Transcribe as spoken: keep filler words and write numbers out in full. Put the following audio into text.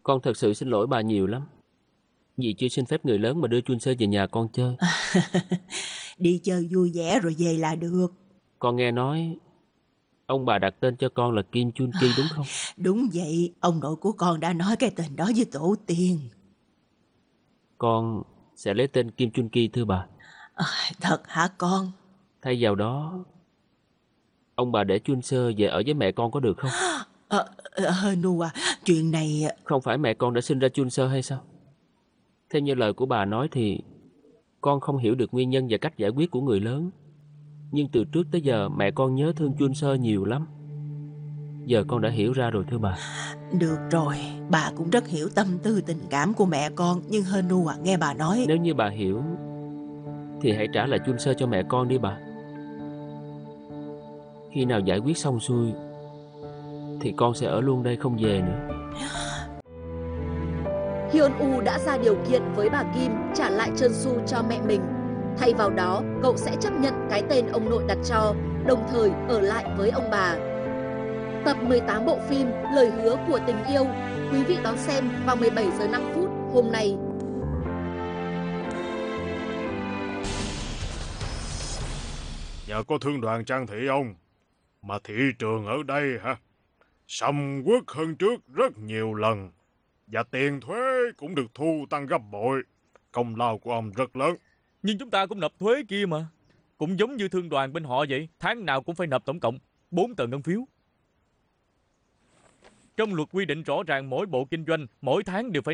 Con thật sự xin lỗi bà nhiều lắm. Vì chưa xin phép người lớn mà đưa Chun Sơ về nhà con chơi. Đi chơi vui vẻ rồi về là được. Con nghe nói ông bà đặt tên cho con là Kim Chun Ki đúng không? Đúng vậy, ông nội của con đã nói cái tên đó với tổ tiên. Con sẽ lấy tên Kim Chun Ki thưa bà. À, thật hả con? Thay vào đó, ông bà để Chun Sơ về ở với mẹ con có được không? Ờ, ờ, Nu à, chuyện này... Không phải mẹ con đã sinh ra Chun Sơ hay sao? Theo như lời của bà nói thì con không hiểu được nguyên nhân và cách giải quyết của người lớn. Nhưng từ trước tới giờ mẹ con nhớ thương Chun Sơ nhiều lắm. Giờ con đã hiểu ra rồi thưa bà. Được rồi, bà cũng rất hiểu tâm tư tình cảm của mẹ con. Nhưng hên Nu à, nghe bà nói... Nếu như bà hiểu thì hãy trả lại Chun Sơ cho mẹ con đi bà. Khi nào giải quyết xong xuôi thì con sẽ ở luôn đây không về nữa. Hyun U đã ra điều kiện với bà Kim trả lại Trơn Su cho mẹ mình. Thay vào đó, cậu sẽ chấp nhận cái tên ông nội đặt cho, đồng thời ở lại với ông bà. Tập mười tám bộ phim Lời hứa của tình yêu, quý vị đón xem vào mười bảy giờ năm phút hôm nay. Nhờ có thương đoàn Trang Thị ông mà thị trường ở đây hả, sầm uất hơn trước rất nhiều lần. Và tiền thuế cũng được thu tăng gấp bội. Công lao của ông rất lớn. Nhưng chúng ta cũng nộp thuế kia mà. Cũng giống như thương đoàn bên họ vậy. Tháng nào cũng phải nộp tổng cộng bốn tờ ngân phiếu. Trong luật quy định rõ ràng mỗi bộ kinh doanh mỗi tháng đều phải